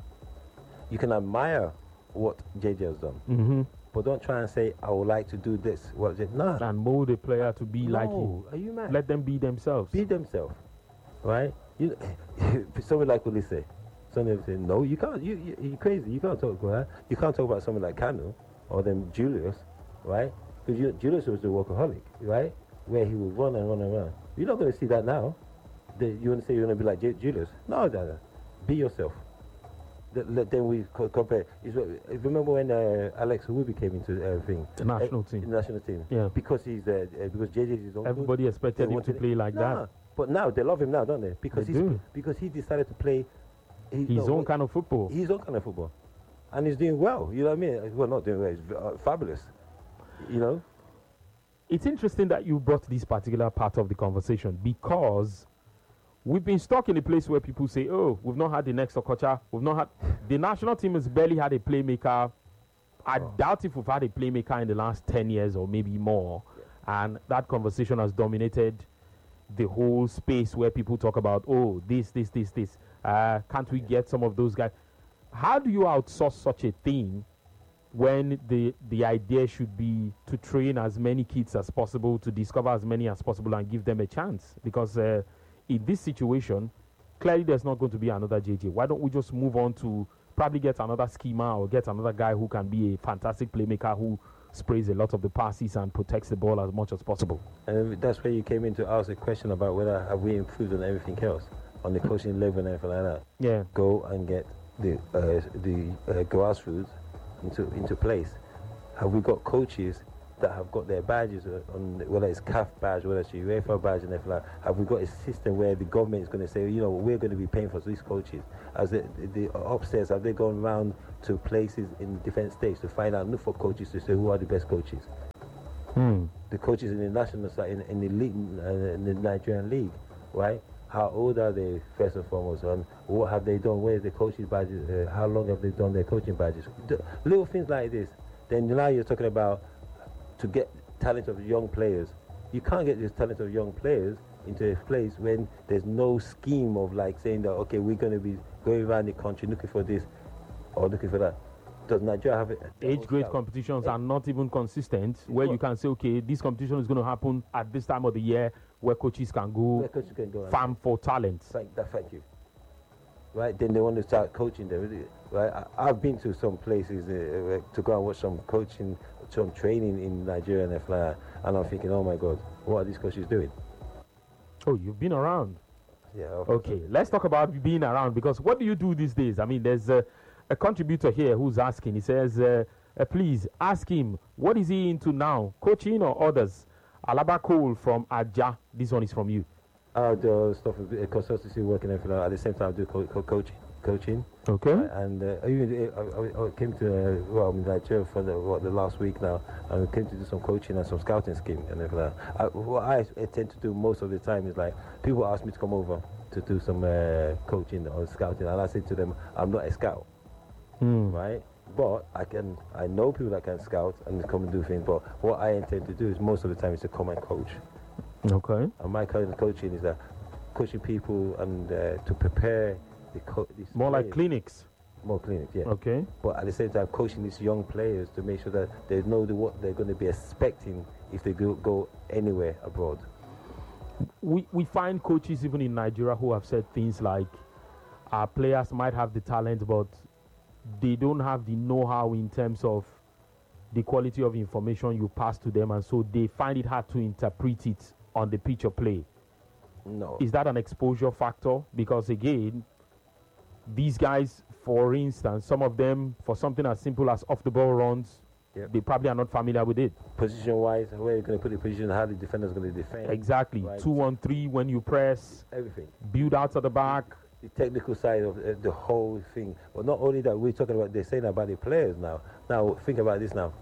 you can admire what J J has done, mm-hmm. but don't try and say, I would like to do this. What J J? No. And mold a player to be No, like him. are you mad? Let them be themselves. Be themselves, right? You, someone like Ulisse, someone say, no, you can't. You, you, you're crazy. You can't talk about. You can't talk about someone like Kanu or then Julius, right? Because Julius was the workaholic, right? Where he would run and run and run. You're not going to see that now. The, you want to say you're going to be like J Julius? No, no, no. Be yourself. The, the, then we co compare. Is what, remember when uh, Alex Iwobi came into everything? The national uh, team. The national team. Yeah. Because he's uh, uh, because J J is his own. Everybody expected him to play like nah, that. But now they love him now, don't they? Because They he's do. because he decided to play His no, own kind of football. His own kind of football, and he's doing well. You know what I mean? Well, not doing well. He's uh, fabulous. You know. It's interesting that you brought this particular part of the conversation, because we've been stuck in a place where people say, oh, we've not had the next Okocha. We've not had... The national team has barely had a playmaker. I Oh. doubt if we've had a playmaker in the last ten years or maybe more. Yeah. And that conversation has dominated the whole space where people talk about, oh, this, this, this, this. Uh, can't we get some of those guys? How do you outsource such a thing when the the idea should be to train as many kids as possible, to discover as many as possible and give them a chance? Because uh, in this situation, clearly there's not going to be another J J. Why don't we just move on to probably get another schema or get another guy who can be a fantastic playmaker who sprays a lot of the passes and protects the ball as much as possible? And that's where you came in to ask a question about whether have we improved on everything else, on the coaching level and everything like that. Yeah. Go and get the uh, the uh, grassroots into into place. Have we got coaches that have got their badges on, whether it's C A F badge, whether it's UEFA badge, and everything like, have we got a system where the government is going to say, you know, we're going to be paying for these coaches? As the, the, the upstairs, have they gone around to places in different states to find out, look for coaches to say who are the best coaches? Hmm. The coaches in the national side, in, in the league, uh, in the Nigerian league, right? How old are they, first and foremost, and what have they done? Where is the coaching badges? Uh, how long have they done their coaching badges? D- little things like this. Then now you're talking about to get talent of young players. You can't get this talent of young players into a place when there's no scheme of like saying that, okay, we're going to be going around the country looking for this or looking for that. Does Nigeria have it? Age grade competitions are not even consistent, where you can say, okay, this competition is going to happen at this time of the year where coaches can go, coaches can go farm for talent. Thank, that, thank you. Right, then they want to start coaching them. Right, I, I've been to some places uh, to go and watch some coaching, some training in Nigeria and F-Flyer, and I'm thinking, oh my God, what are these coaches doing? Oh, you've been around. Yeah. Okay, let's talk about being around, because what do you do these days? I mean, there's a, a contributor here who's asking. He says, uh, uh, please ask him, what is he into now, coaching or others? Alaba Cole from Aja. This one is from you. I do stuff with uh, consultancy work and everything. At the same time, I do co- co- coaching. Coaching. Okay. Uh, and uh, even uh, I, I, I came to uh, well, I'm in Nigeria for the, what, the last week now, and I came to do some coaching and some scouting scheme and everything. I, what I, I tend to do most of the time is like people ask me to come over to do some uh, coaching or scouting, and I say to them, I'm not a scout, mm. right? But I can, I know people that can scout and come and do things. But what I intend to do is most of the time is to come and coach. Okay. And my kind of coaching is that coaching people and uh, to prepare the co- these more players. like clinics. More clinics, yeah. Okay. But at the same time, coaching these young players to make sure that they know the, what they're going to be expecting if they go, go anywhere abroad. We we find coaches even in Nigeria who have said things like, our players might have the talent, but they don't have the know-how in terms of the quality of information you pass to them, and so they find it hard to interpret it on the pitch of play. No. Is that an exposure factor? Because again, these guys, for instance, some of them, for something as simple as off-the-ball runs, yep. they probably are not familiar with it. Position-wise, where you're going to put the position, how the defender's going to defend. Exactly. Right. Two on three when you press. Everything. Build out at the back. The technical side of uh, the whole thing. But not only that, we're talking about, they're saying about the players now. Now, think about this now.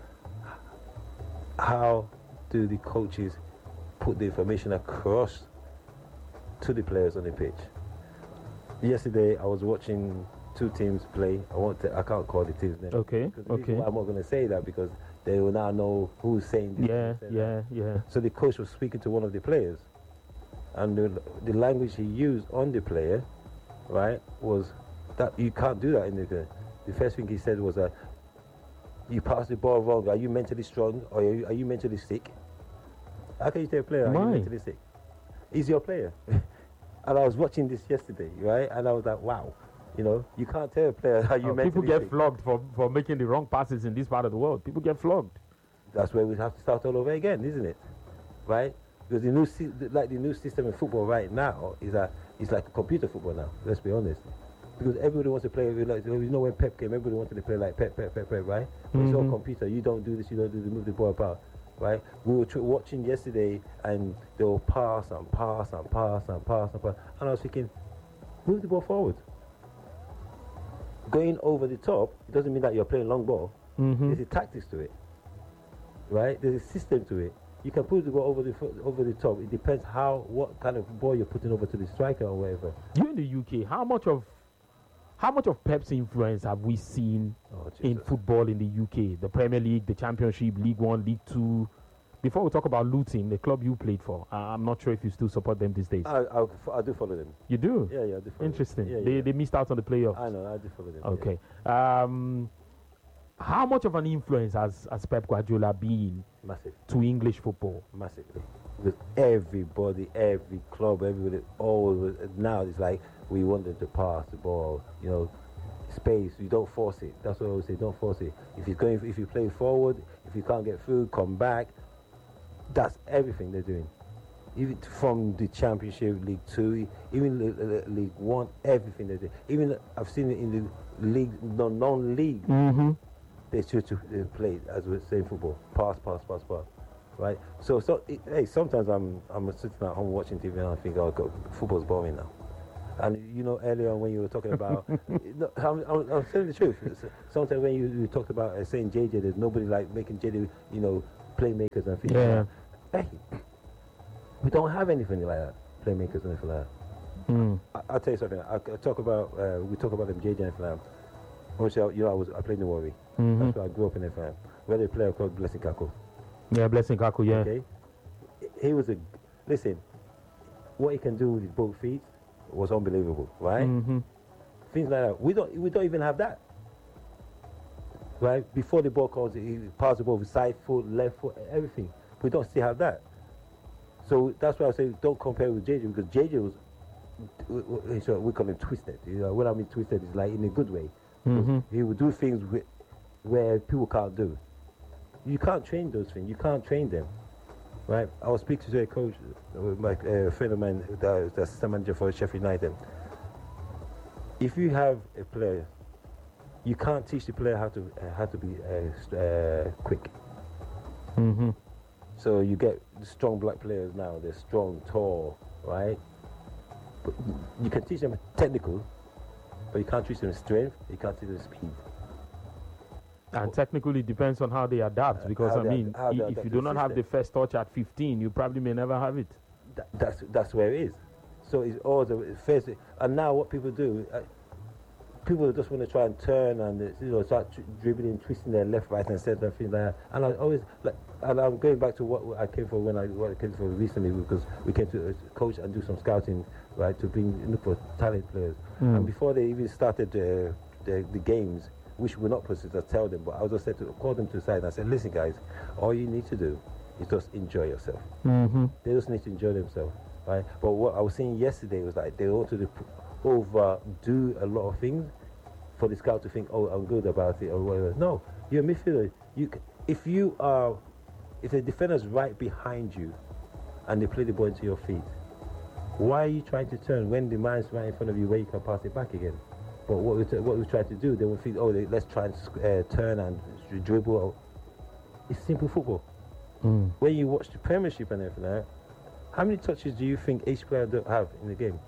How do the coaches put the information across to the players on the pitch? Yesterday, I was watching two teams play. I want to, I can't call the teams name. Okay, okay. I'm not going to say that because they will now know who's saying this. Yeah, yeah, that. yeah. So the coach was speaking to one of the players, and the, the language he used on the player, right, was that you can't do that in the. The first thing he said was that you pass the ball wrong. Are you mentally strong or are you, are you mentally sick? How can you tell a player, Why? are you mentally sick? He's your player. And I was watching this yesterday, right? And I was like, wow, you know, you can't tell a player how you oh, mentally People get sick. flogged for, for making the wrong passes in this part of the world. People get flogged. That's where we have to start all over again, isn't it? Right? Because the new, like the new system in football right now is that it's like a computer football now. Let's be honest. Because everybody wants to play, like, you know, when Pep came, everybody wanted to play like Pep, Pep, Pep, Pep, right? Mm-hmm. It's all computer. You don't do this, you don't do this, move the ball about, right? We were tr- watching yesterday, and they will pass and pass and pass and pass and pass, and I was thinking, move the ball forward. Going over the top, it doesn't mean that you're playing long ball. Mm-hmm. There's a tactics to it, right? There's a system to it. You can put the ball over the fo- over the top. It depends how, what kind of ball you're putting over to the striker or whatever. You in the U K, how much of How much of Pep's influence have we seen oh, in football in the U K? The Premier League, the Championship, League One, League Two. Before we talk about Luton, the club you played for, uh, I'm not sure if you still support them these days. I, I, I do follow them. You do? Yeah, yeah, I do follow Interesting. them. Yeah, they, yeah. they missed out on the playoffs. I know, I do follow them. Okay. Yeah. Um, how much of an influence has, has Pep Guardiola been Massive. to English football? Massively. With everybody, every club, everybody, all now it's like we want them to pass the ball, you know, space. You don't force it. That's what I always say. Don't force it. If you're going, if you play forward, if you can't get through, come back. That's everything they're doing. Even from the Championship, League Two, even the, the League One, everything they do. Even I've seen it in the league, non non-league. Mm-hmm. they choose to uh, play as we say in football, pass, pass, pass, pass, right? So, so it, hey, sometimes I'm I'm sitting at home watching T V and I think, oh, God, football's boring now. And you know, earlier on when you were talking about, no, I'm, I'm, I'm telling the truth. Sometimes when you, you talked about uh, saying J J, there's nobody like making J J, you know, playmakers and things yeah. like that. Hey, we don't have anything like that, playmakers and anything like that. Mm. I, I'll tell you something. I, I talk about, uh, we talk about them J J and Flam. Obviously, I- you know, I was I played in the Warri. Mm-hmm. That's where I grew up in F M. We had a player called Blessing Kako. Yeah, Blessing Kaku, yeah. Okay, he was a listen. What he can do with his both feet was unbelievable, right? Mm-hmm. Things like that. We don't we don't even have that, right? Before the ball comes, he passes the ball with side foot, left foot, everything. We don't still have that. So that's why I say don't compare with J J because J J was so we call him twisted. You know, what I mean twisted is like in a good way. Mm-hmm. He would do things wh- where people can't do. You can't train those things. You can't train them, right? I was speaking to a coach, uh, my uh, friend of mine, the, the assistant manager for Sheffield United. If you have a player, you can't teach the player how to uh, how to be uh, uh, quick. Mm-hmm. So you get strong black players now. They're strong, tall, right? But you can teach them technical, but you can't teach them strength. You can't teach them speed. And technically, it depends on how they adapt. Because How I they mean, ad- how they i- if adapt you to do the not have the system. first touch at fifteen, you probably may never have it. That, that's that's where it is. So it's all the first. And now what people do, uh, people just want to try and turn and uh, you know start tr- dribbling, twisting their left, right, and center, and things like that. And I always like, and I'm going back to what I came for when I what I came for recently because we came to uh, coach and do some scouting, right, to bring look for talent players. Mm. And before they even started uh, the the games, which we're not supposed to tell them, but I was just said to call them to the side and I said, listen, guys, all you need to do is just enjoy yourself. Mm-hmm. They just need to enjoy themselves, right? But what I was saying yesterday was like they ought to do- overdo a lot of things for the scout to think, oh, I'm good about it or whatever. No, you're a midfielder. You, c- if you are, if the defender's right behind you and they play the ball into your feet, why are you trying to turn when the man's right in front of you where you can pass it back again? But what we, t- what we try to do, they will think, oh, they, let's try and uh, turn and dribble. It's simple football. Mm. When you watch the Premiership and everything, like that, how many touches do you think each player do have in the game?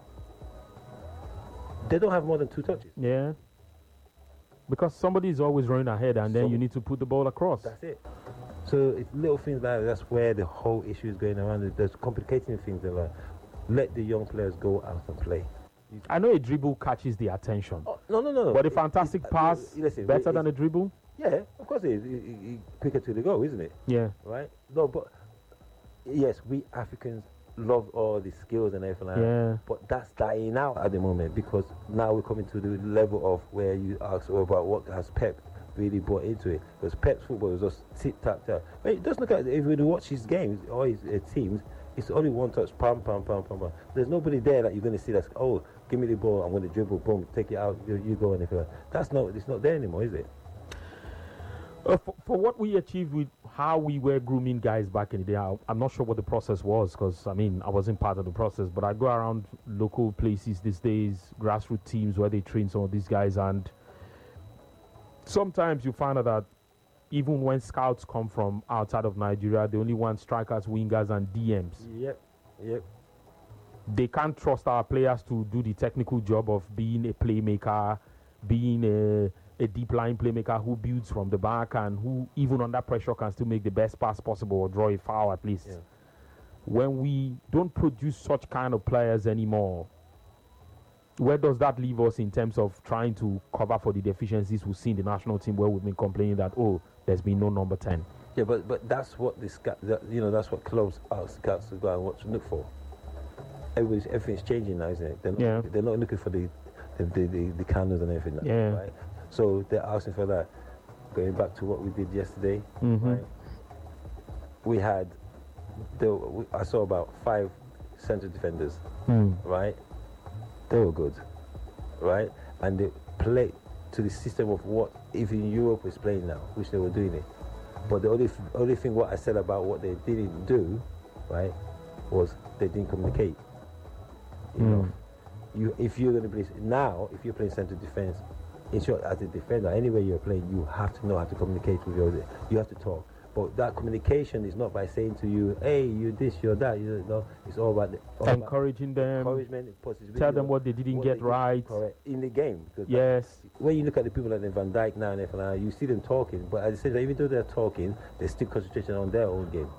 They don't have more than two touches. Yeah. Because somebody is always running ahead, and then So- you need to put the ball across. That's it. So it's little things like that. That's where the whole issue is going around. There's complicating things. That like, let the young players go out and play. I know a dribble catches the attention, Oh, no, no, no. but a It- fantastic it- pass listen, better it- than a dribble. Yeah, of course it is. It, it, it, quicker to the goal, isn't it? Yeah. Right? No, but yes, we Africans love all the skills and everything like Yeah. that. But that's dying out at the moment because now we're coming to the level of where you ask about what has Pep really brought into it. Because Pep's football is just tip tap tap. But just look at if you watch his games or his uh, teams, it's only one touch, pam, pam, pam, pam, pam. There's nobody there that you're going to see that's, oh, give me the ball, I'm going to dribble, boom, take it out, you, you go and everything. That's not, it's not there anymore, is it? Uh, for, for what we achieved with how we were grooming guys back in the day, I, I'm not sure what the process was because, I mean, I wasn't part of the process, but I go around local places these days, grassroots teams where they train some of these guys, and sometimes you find out that even when scouts come from outside of Nigeria, they only want strikers, wingers, and D Ms. Yep, yep. They can't trust our players to do the technical job of being a playmaker, being a, a deep line playmaker who builds from the back and who, even under pressure, can still make the best pass possible or draw a foul at least. Yeah. When we don't produce such kind of players anymore, where does that leave us in terms of trying to cover for the deficiencies we see in the national team where we've been complaining that, oh, there's been no number ten? Yeah, but but that's what the scout, that, you know, that's what clubs ask scouts to go and watch and look for. Everybody's, everything's changing now, isn't it? They're not, Yeah. they're not looking for the the, the, the, the candles and everything. now, Yeah. Right? So they're asking for that. Going back to what we did yesterday, Mhm. right? We had, the, we, I saw about five centre defenders, Mm. right? They were good, right? And they played to the system of what even Europe is playing now, which they were doing it. But the only only thing what I said about what they didn't do, right, was they didn't communicate. You know, Mm. you if you're going to play now, if you're playing centre defence, in short, as a defender, anywhere you're playing, you have to know how to communicate with your. You have to talk. But that communication is not by saying to you, "Hey, you this, you're that." You know, it's all about the, all encouraging about them, encouragement, positivity, tell them what they didn't what get they right. Correct in the game. Yes. That, when you look at the people like Van Dijk now and everything, you see them talking, but at the same time, even though they're talking, they're still concentrating on their own game.